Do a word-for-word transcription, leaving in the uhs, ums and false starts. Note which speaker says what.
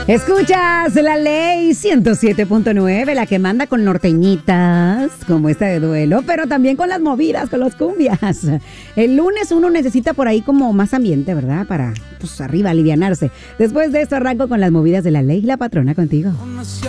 Speaker 1: Escuchas la ley ciento siete punto nueve, la que manda con norteñitas, como esta de duelo, pero también con las movidas, con las cumbias. El lunes uno necesita por ahí como más ambiente, ¿verdad? Para, pues, arriba, alivianarse. Después de esto arranco con las movidas de la ley, la patrona contigo.